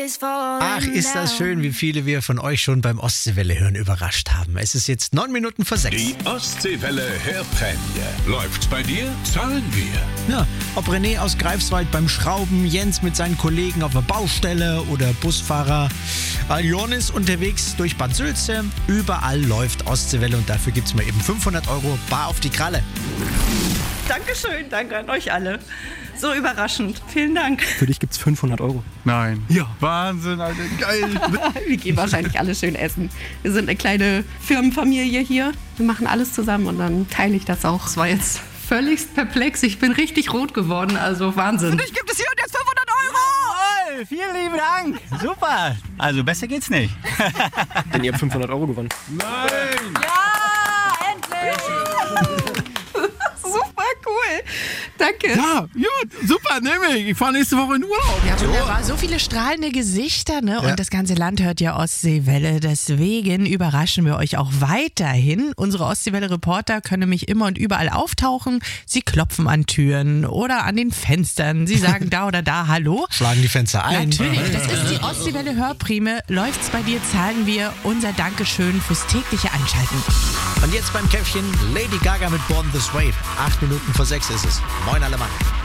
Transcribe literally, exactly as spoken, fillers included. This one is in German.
Ach, ist das schön, wie viele wir von euch schon beim Ostseewelle hören überrascht haben. Es ist jetzt neun Minuten vor sechs. Die Ostseewelle Hörprämie. Läuft's bei dir? Zahlen wir. Ja, ob René aus Greifswald beim Schrauben, Jens mit seinen Kollegen auf der Baustelle oder Busfahrer Aljonis unterwegs durch Bad Sülze. Überall läuft Ostseewelle und dafür gibt's mal eben fünfhundert Euro bar auf die Kralle. Dankeschön, danke an euch alle. So überraschend. Vielen Dank. Für dich gibt's fünfhundert Euro. Nein. Ja. Wahnsinn, Alter, geil. Wir gehen wahrscheinlich alle schön essen. Wir sind eine kleine Firmenfamilie hier. Wir machen alles zusammen und dann teile ich das auch. Es war jetzt völlig perplex. Ich bin richtig rot geworden, also Wahnsinn. Für dich gibt es hier und jetzt fünfhundert Euro. Jawohl, vielen lieben Dank. Super. Also besser geht's nicht. Denn ihr habt fünfhundert Euro gewonnen. Nein. Ja, endlich. Super cool. Danke. Ja, gut, super, nehme ich. Ich fahre nächste Woche in Urlaub. Ja, wunderbar. So viele strahlende Gesichter, ne? Und Ja. das ganze Land hört ja Ostseewelle. Deswegen überraschen wir euch auch weiterhin. Unsere Ostseewelle-Reporter können nämlich immer und überall auftauchen. Sie klopfen an Türen oder an den Fenstern. Sie sagen da oder da Hallo. Schlagen die Fenster ein. Natürlich, das ist die Ostseewelle-Hörprime. Läuft's bei dir, zahlen wir unser Dankeschön fürs tägliche Einschalten. Und jetzt beim Käffchen Lady Gaga mit Born This Way. Acht Minuten vor sechs ist es. Moin alle Mann.